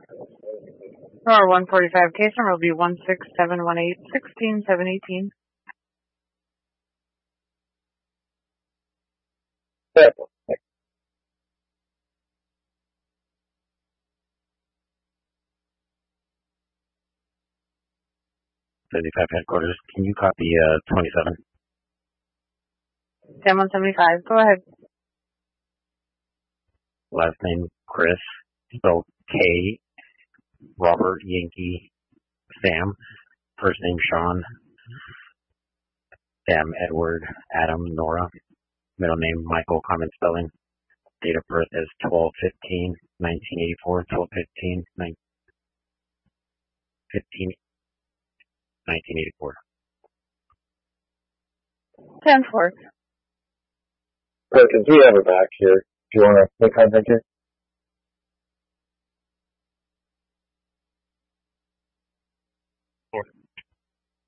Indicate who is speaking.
Speaker 1: Or 145 case number will be 16718
Speaker 2: Yeah.
Speaker 3: 75 headquarters. Can you copy 27?
Speaker 1: 175. Go ahead.
Speaker 3: Last name Chris, spelled K, Robert, Yankee, Sam. First name Sean, Sam, Edward, Adam, Nora. Middle name Michael, common spelling. Date of birth is 12/15/1984, 12/15/1984.
Speaker 1: 10-4.
Speaker 2: Perkins, we have her back here. Do you want to make contact here?